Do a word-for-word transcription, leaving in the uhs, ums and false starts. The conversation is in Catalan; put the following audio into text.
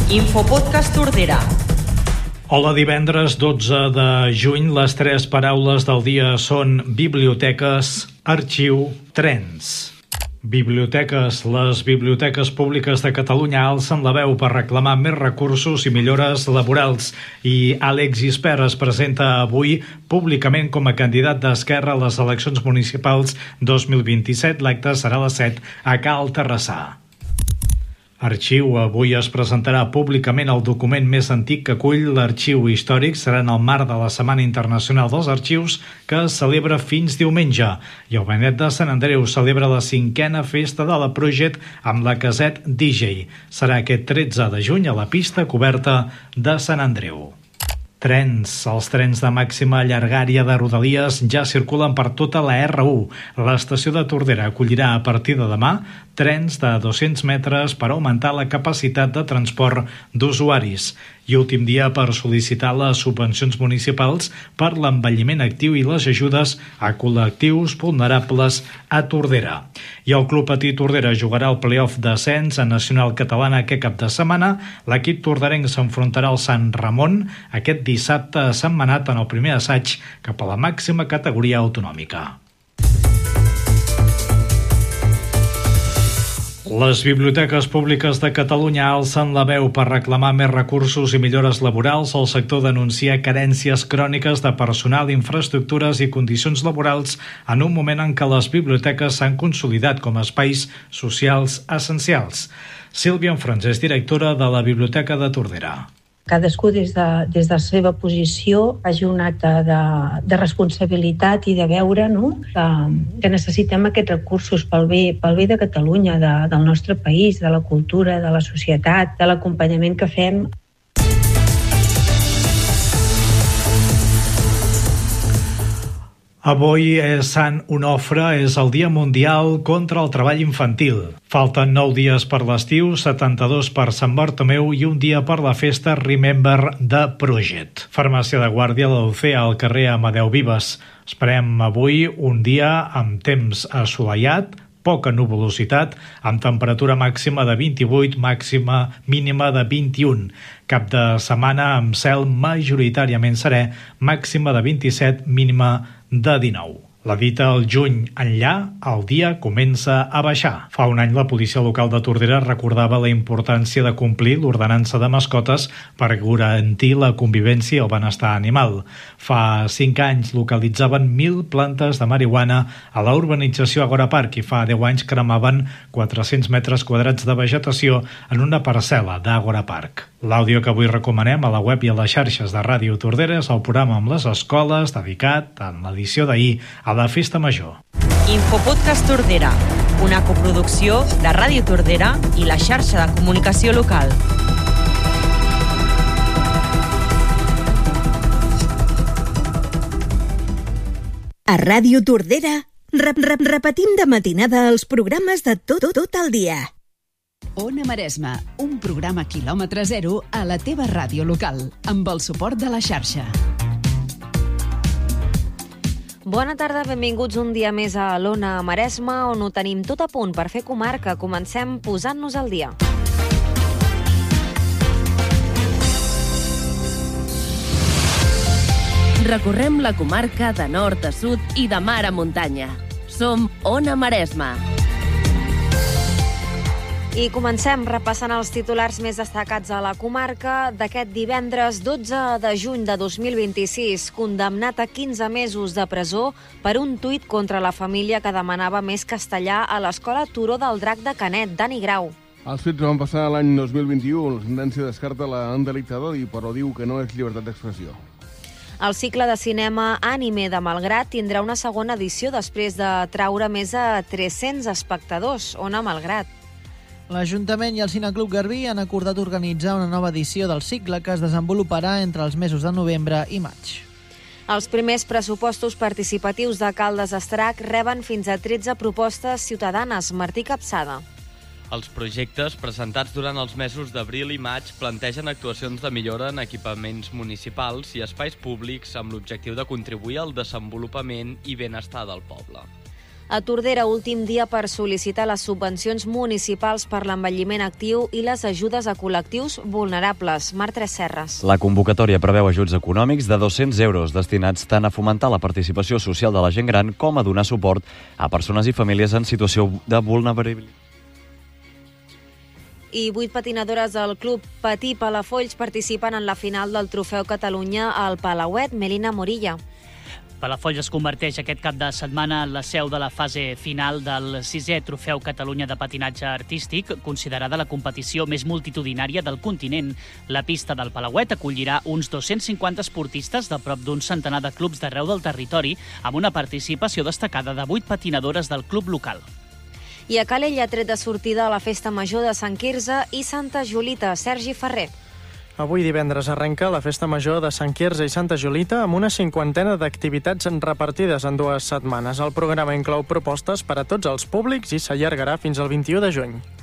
Infopodcast Tordera. Hola, divendres dotze de juny. Les tres paraules del dia són biblioteques, arxiu, trens. Biblioteques. Les biblioteques públiques de Catalunya alcen la veu per reclamar més recursos i millores laborals, i Àlex Gispert es presenta avui públicament com a candidat d'Esquerra a les eleccions municipals dos mil vint-i-set. L'acte serà a les set a Cal Terrassà. Arxiu. Avui es presentarà públicament el document més antic que acull l'arxiu històric. Serà en el marc de la Setmana Internacional dels Arxius, que es celebra fins diumenge. I el Benet de Sant Andreu celebra la cinquena festa de la Project amb la Caset D J. Serà aquest tretze de juny a la pista coberta de Sant Andreu. Trens. Els trens de màxima llargària de Rodalies ja circulen per tota la R u. L'estació de Tordera acollirà a partir de demà trens de dos-cents metres per augmentar la capacitat de transport d'usuaris. I últim dia per sol·licitar les subvencions municipals per l'envelliment actiu i les ajudes a col·lectius vulnerables a Tordera. I el Club Patí Tordera jugarà el play-off d'ascens a Nacional Catalana aquest cap de setmana. L'equip torderenc s'enfrontarà al Sant Ramon aquest dissabte a Sentmenat en el primer assaig cap a la màxima categoria autonòmica. Les biblioteques públiques de Catalunya alcen la veu per reclamar més recursos i millores laborals. El sector denuncia carències cròniques de personal, infraestructures i condicions laborals en un moment en què les biblioteques s'han consolidat com a espais socials essencials. Sílvia Enfrons és directora de la Biblioteca de Tordera. Cadascú des de, des de la seva posició hagi un acte de, de responsabilitat i de veure, no? que, que necessitem aquests recursos pel bé, pel bé de Catalunya, de, del nostre país, de la cultura, de la societat, de l'acompanyament que fem. Avui és Sant Onofre, és el Dia Mundial contra el Treball Infantil. Falten nou dies per l'estiu, setanta-dos per Sant Bartomeu i un dia per la festa Remember de Project. Farmàcia de Guàrdia, la Lucea, al carrer Amadeu Vives. Esperem avui un dia amb temps assolellat, poca nuvolositat, amb temperatura màxima de vint-i-vuit, màxima mínima de vint-i-un. Cap de setmana amb cel majoritàriament serè, màxima de vint-i-set, mínima de dinou. La dita al juny enllà, el dia comença a baixar. Fa un any la policia local de Tordera recordava la importància de complir l'ordenança de mascotes per garantir la convivència i el benestar animal. Fa cinc anys localitzaven mil plantes de marihuana a la urbanització Agora Park i fa deu anys cremaven quatre-cents metres quadrats de vegetació en una parcel·la d'Agora Park. L'àudio que avui recomanem a la web i a les xarxes de Ràdio Tordera és el programa amb les escoles dedicat en l'edició d'ahir a la Festa Major. Infopodcast Tordera, una coproducció de Ràdio Tordera i la xarxa de comunicació local. A Ràdio Tordera rep, rep, repetim de matinada els programes de tot, tot el dia. Ona Maresma, un programa quilòmetre zero a la teva ràdio local, amb el suport de la xarxa. Bona tarda, benvinguts un dia més a l'Ona Maresma, on ho tenim tot a punt per fer comarca. Comencem posant-nos al dia. Recorrem la comarca de nord a sud i de mar a muntanya. Som Ona Maresma. I comencem repassant els titulars més destacats a la comarca d'aquest divendres dotze de juny de dos mil vint-i-sis, condemnat a quinze mesos de presó per un tuit contra la família que demanava més castellà a l'escola Turó del Drac de Canet. Dani Grau. Els fets van passar l'any dos mil vint-i-u. La sentència descarta l'endelictador i però diu que no és llibertat d'expressió. El cicle de cinema Ànime de Malgrat tindrà una segona edició després de traure més de tres-cents espectadors. Ona Malgrat. L'Ajuntament i el Cineclub Garbí han acordat organitzar una nova edició del cicle que es desenvoluparà entre els mesos de novembre i maig. Els primers pressupostos participatius de Caldes Estrac reben fins a tretze propostes ciutadanes. Martí Capçada. Els projectes presentats durant els mesos d'abril i maig plantegen actuacions de millora en equipaments municipals i espais públics amb l'objectiu de contribuir al desenvolupament i benestar del poble. A Tordera, últim dia per sol·licitar les subvencions municipals per l'envelliment actiu i les ajudes a col·lectius vulnerables. Marc Tres Serres. La convocatòria preveu ajuts econòmics de dos-cents euros destinats tant a fomentar la participació social de la gent gran com a donar suport a persones i famílies en situació de vulnerabilitat. I vuit patinadores del club Patí Palafolls participen en la final del Trofeu Catalunya al Palauet. Melina Morilla. Palafolls es converteix aquest cap de setmana en la seu de la fase final del sisè Trofeu Catalunya de Patinatge Artístic, considerada la competició més multitudinària del continent. La pista del Palauet acollirà uns dos-cents cinquanta esportistes de prop d'un centenar de clubs d'arreu del territori, amb una participació destacada de vuit patinadores del club local. I a Calella ha tret de sortida a la Festa Major de Sant Quirze i Santa Julita. Sergi Ferrer. Avui divendres arrenca la Festa Major de Sant Quirze i Santa Julita amb una cinquantena d'activitats repartides en dues setmanes. El programa inclou propostes per a tots els públics i s'allargarà fins al vint-i-u de juny.